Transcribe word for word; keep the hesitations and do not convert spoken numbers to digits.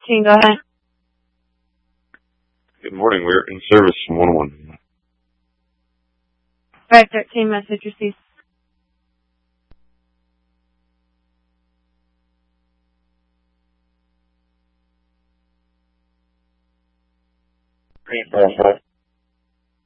thirteen, go ahead. Good morning. We're in service from one oh one. five thirteen, message received. Three, four, four.